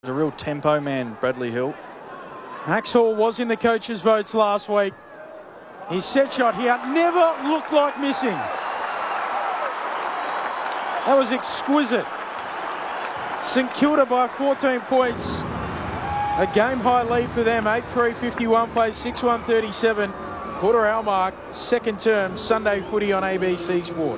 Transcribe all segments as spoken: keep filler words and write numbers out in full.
He's a real tempo man, Bradley Hill. Max Hall was in the coaches' votes last week. His set shot here never looked like missing. That was exquisite. St Kilda by fourteen points. A game-high lead for them. eight three fifty-one plays six one thirty-seven. Quarter hour mark, second term, Sunday footy on A B C Sport.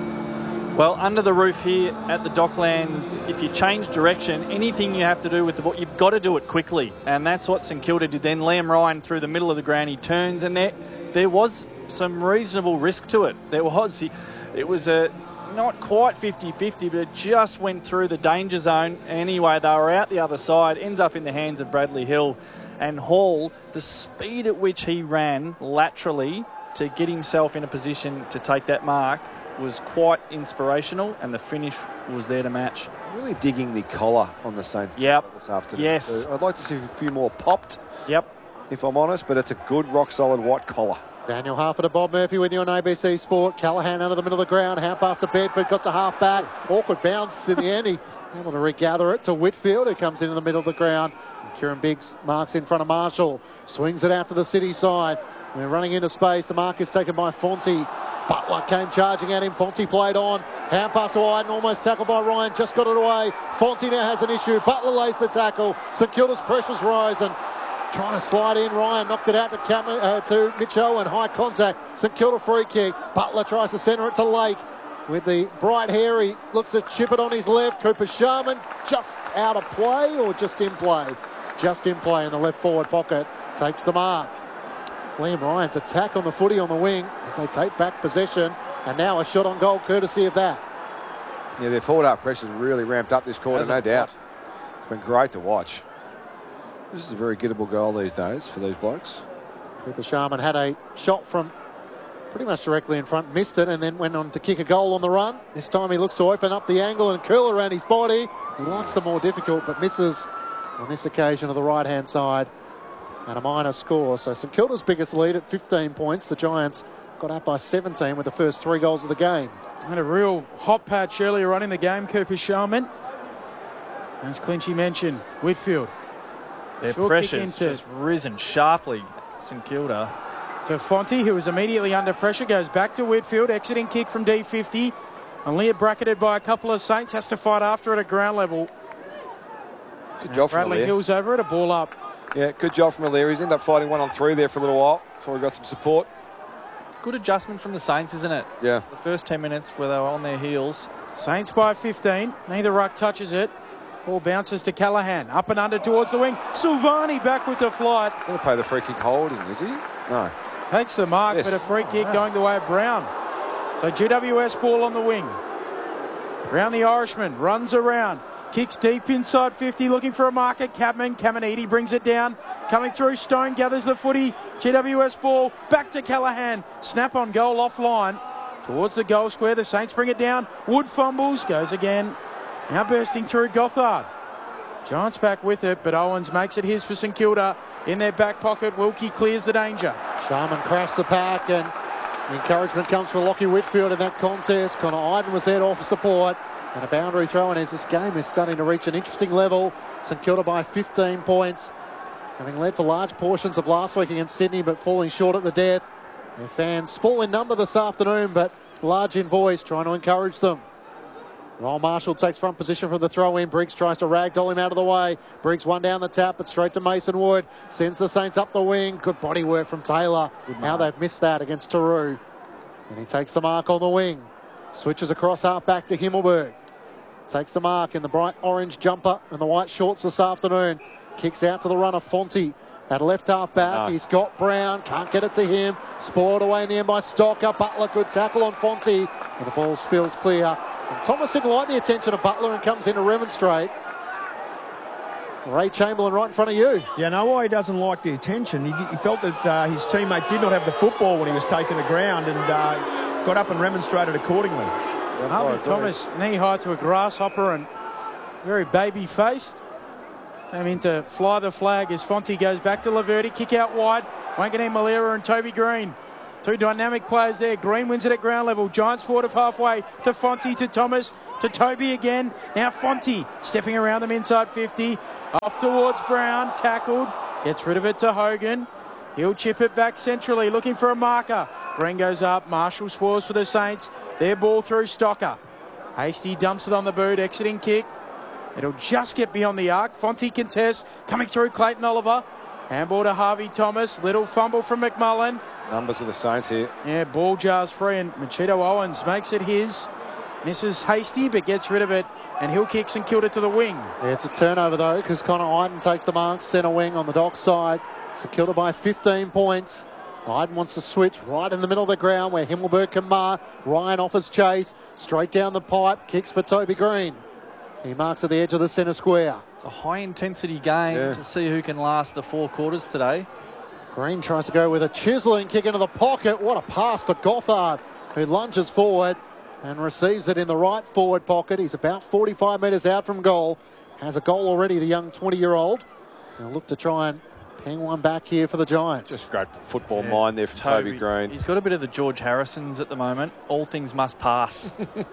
Well, under the roof here at the Docklands, if you change direction, anything you have to do with the ball, you've got to do it quickly. And that's what St Kilda did then. Liam Ryan through the middle of the ground, he turns, and there there was some reasonable risk to it. There was. It was a not quite fifty fifty, but it just went through the danger zone. Anyway, they were out the other side, ends up in the hands of Bradley Hill. And Hall, the speed at which he ran laterally to get himself in a position to take that mark was quite inspirational, and the finish was there to match. Really digging the collar on the Saints yep. this afternoon. Yes. So I'd like to see a few more popped, Yep. if I'm honest, but it's a good, rock-solid white collar. Daniel Harford and Bob Murphy with you on A B C Sport. Callahan out of the middle of the ground. Hand pass to Bedford. Got to half back. Awkward bounce in the end. He able to regather it to Whitfield, who comes in in the middle of the ground. And Kieran Biggs marks in front of Marshall. Swings it out to the city side. We're running into space. The mark is taken by Fonte. Butler came charging at him. Fonte played on. Hand pass to Iden. Almost tackled by Ryan. Just got it away. Fonte now has an issue. Butler lays the tackle. St Kilda's pressures rise and trying to slide in. Ryan knocked it out to, Cam uh, to Mitchell and high contact. St Kilda free kick. Butler tries to centre it to Lake. With the bright hair, he looks to chip it on his left. Cooper Sharman just out of play or just in play? Just in play in the left forward pocket. Takes the mark. Liam Ryan's attack on the footy on the wing as they take back possession. And now a shot on goal courtesy of that. Yeah, their forward half pressure's really ramped up this quarter, no doubt. It's been great to watch. This is a very gettable goal these days for these blokes. Cooper Sharman had a shot from pretty much directly in front, missed it, and then went on to kick a goal on the run. This time he looks to open up the angle and curl around his body. He likes the more difficult, but misses on this occasion of the right-hand side. And a minor score. So St Kilda's biggest lead at fifteen points. The Giants got out by seventeen with the first three goals of the game. Had a real hot patch earlier on in the game, Cooper Sharman. As Clinchy mentioned, Whitfield. Their Short pressure's just risen sharply, St Kilda. To Fonte, who was immediately under pressure, goes back to Whitfield, exiting kick from D fifty. And Lear bracketed by a couple of Saints, has to fight after it at ground level. Good and job from Bradley Lear. Hill's over it, a ball up. Yeah, good job from O'Leary. He's ended up fighting one on three there for a little while before he got some support. Good adjustment from the Saints, isn't it? Yeah. The first ten minutes where they were on their heels. Saints by fifteen. Neither ruck touches it. Ball bounces to Callahan. Up and under towards the wing. Silvani back with the flight. Going to play the free kick holding, is he? No. Takes the mark, Yes. but a free kick going the way of Brown. So G W S ball on the wing. Round the Irishman. Runs around. Kicks deep inside fifty, looking for a marker. Cabman, Caminiti brings it down. Coming through, Stone gathers the footy. G W S ball, back to Callahan. Snap on goal offline. Towards the goal square, the Saints bring it down. Wood fumbles, goes again. Now bursting through Gothard. Giants back with it, but Owens makes it his for St Kilda. In their back pocket, Wilkie clears the danger. Sharman crashed the pack and encouragement comes for Lockie Whitfield in that contest. Connor Iden was there to offer support. And a boundary throw, and as this game is starting to reach an interesting level, St Kilda by fifteen points, having led for large portions of last week against Sydney, but falling short at the death. Their fans small in number this afternoon, but large in voice, trying to encourage them. Roll Marshall takes front position from the throw-in. Briggs tries to ragdoll him out of the way. Briggs one down the tap, but straight to Mason Wood. Sends the Saints up the wing. Good body work from Taylor. Now they've missed that against Taru. And he takes the mark on the wing. Switches across half back to Himmelberg. Takes the mark in the bright orange jumper and the white shorts this afternoon. Kicks out to the runner, Fonte. At left half back, no. He's got Brown. Can't get it to him. Spoiled away in the end by Stocker. Butler, good tackle on Fonte. And the ball spills clear. And Thomas didn't like the attention of Butler and comes in to remonstrate. Ray Chamberlain right in front of you. Yeah, no why he doesn't like the attention. He, he felt that uh, his teammate did not have the football when he was taken to ground and uh, got up and remonstrated accordingly. Harvey Thomas knee-high to a grasshopper and very baby-faced. Came in to fly the flag as Fonte goes back to Laverty. Kick out wide. Wanganeen Malera and Toby Green. Two dynamic players there. Green wins it at ground level. Giants forward of halfway to Fonte, to Thomas, to Toby again. Now Fonte stepping around them inside fifty. Off towards Brown. Tackled. Gets rid of it to Hogan. He'll chip it back centrally, looking for a marker. Green goes up. Marshall spoils for the Saints. Their ball through Stocker. Hasty dumps it on the boot. Exiting kick. It'll just get beyond the arc. Fonte contests. Coming through Clayton Oliver. Handball to Harvey Thomas. Little fumble from McMullen. Numbers with the Saints here. Yeah, ball jars free, and Machito Owens makes it his. Misses Hasty, but gets rid of it, and he'll kick St Kilda to the wing. Yeah, it's a turnover, though, because Connor Iden takes the mark, centre wing on the Dock side. St Kilda by fifteen points. Iden wants to switch right in the middle of the ground where Himmelberg can mar. Ryan offers chase. Straight down the pipe. Kicks for Toby Green. He marks at the edge of the centre square. It's a high-intensity game Yeah. to see who can last the four quarters today. Green tries to go with a chiselling kick into the pocket. What a pass for Gothard, who lunges forward and receives it in the right forward pocket. He's about forty-five metres out from goal. Has a goal already, the young twenty-year-old. He'll look to try and ping one back here for the Giants. Just great football Yeah. mind there for Toby, Green. He's got a bit of the George Harrisons at the moment. All things must pass.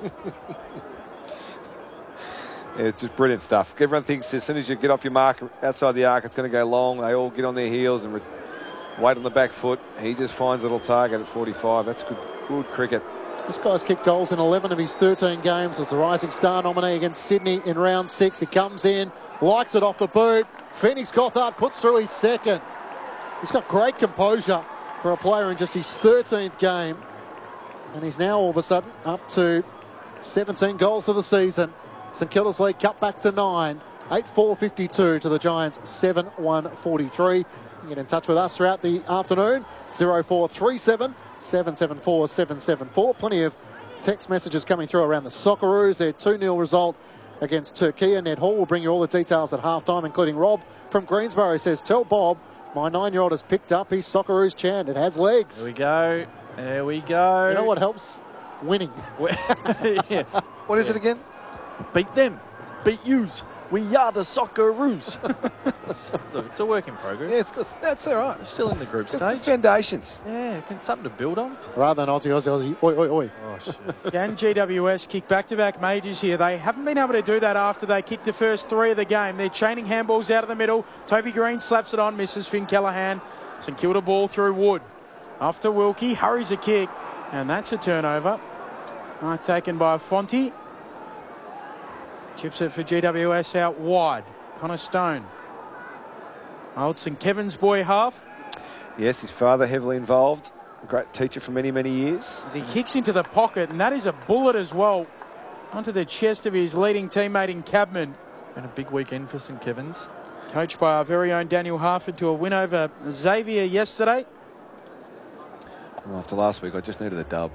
Yeah, it's just brilliant stuff. Everyone thinks as soon as you get off your mark outside the arc, it's going to go long. They all get on their heels and re- wait on the back foot. He just finds a little target at forty-five. That's good, good cricket. This guy's kicked goals in eleven of his thirteen games as the Rising Star nominee against Sydney in round six. He comes in, likes it off the boot. Phoenix Gothard puts through his second. He's got great composure for a player in just his thirteenth game. And he's now all of a sudden up to seventeen goals of the season. St Kilda's lead cut back to nine. eight four fifty-two to the Giants, seven one forty-three. You can get in touch with us throughout the afternoon. oh four three seven, seven seven four, seven seven four. Plenty of text messages coming through around the Socceroos. Their two nil result against Turkey. Ned Hall will bring you all the details at halftime, including Rob from Greensboro. He says, tell Bob, my nine-year-old has picked up his Socceroos chant. It has legs. There we go. There we go. You know what helps? Winning. Yeah. What is it again? Beat them. Beat yous. We are the Socceroos. Look, it's a work in progress. Yeah, it's, that's, that's all right. We're still in the group stage. Foundations. Yeah, can- something to build on. Rather than Aussie, Aussie, Aussie. Oi, oi, oi. Oh, shit. Can G W S kick back-to-back majors here? They haven't been able to do that after they kicked the first three of the game. They're chaining handballs out of the middle. Toby Green slaps it on, misses Finn Callaghan. St Kilda ball through Wood. Off to Wilkie, hurries a kick, and that's a turnover. Mark taken by Fonte. Chips it for G W S out wide. Connor Stone. Old St Kevin's boy half. Yes, his father heavily involved. A great teacher for many, many years. As he kicks into the pocket, and that is a bullet as well onto the chest of his leading teammate in Cabman. Been a big weekend for St Kevin's. Coached by our very own Daniel Harford to a win over Xavier yesterday. Well, after last week, I just needed a dub.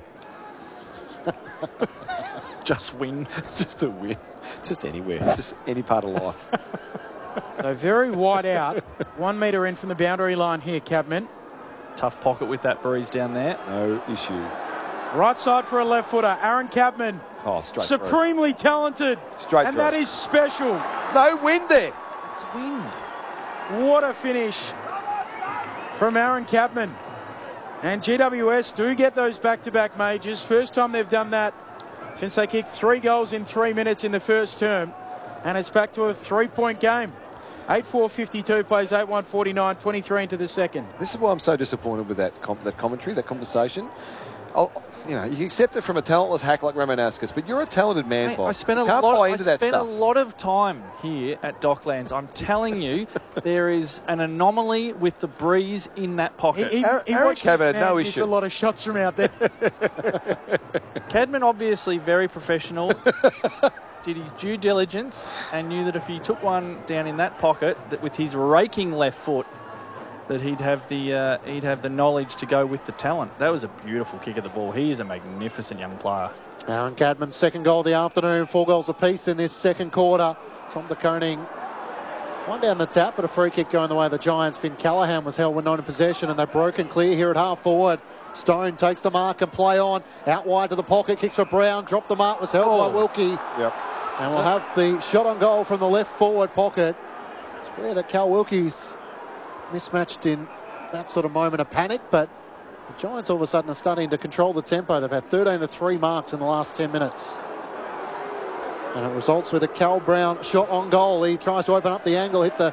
Just win. Just a win. Just anywhere. Just any part of life. So very wide out. One metre in from the boundary line here, Cabman. Tough pocket with that breeze down there. No issue. Right side for a left footer. Aaron Cabman. Oh, straight through. Supremely talented. Straight And through. that is special. No wind there. It's wind. What a finish from Aaron Cabman. And G W S do get those back-to-back majors. First time they've done that since they kicked three goals in three minutes in the first term. And it's back to a three-point game. eight four fifty-two plays eight one forty-nine, twenty-three into the second. This is why I'm so disappointed with that com- that commentary, that conversation. I'll, you know, you accept it from a talentless hack like Ramanaskas, but you're a talented man, Mate, Bob. I spent a You can't lot. buy I into that spent stuff. a lot of time here at Docklands. I'm telling you, there is an anomaly with the breeze in that pocket. He, he, Aaron- he Aaron watched this Cabot had man no miss issue. a lot of shots from out there. Cadman obviously very professional. Did his due diligence and knew that if he took one down in that pocket, that with his raking left foot, that he'd have the uh, he'd have the knowledge to go with the talent. That was a beautiful kick of the ball. He is a magnificent young player. Aaron Cadman's second goal of the afternoon, four goals apiece in this second quarter. Tom de Koning, one down the tap, but a free kick going the way of the Giants. Finn Callaghan was held with nine in possession, and they're broken clear here at half forward. Stone takes the mark and play on. Out wide to the pocket, kicks for Brown, dropped the mark, was held Oh. by Wilkie. Yep. And we'll have the shot on goal from the left forward pocket. It's rare that Cal Wilkie's mismatched in that sort of moment of panic, but The Giants all of a sudden are starting to control the tempo. They've had thirteen to three marks in the last ten minutes. And it results with a Cal Brown shot on goal. He tries to open up the angle, hit the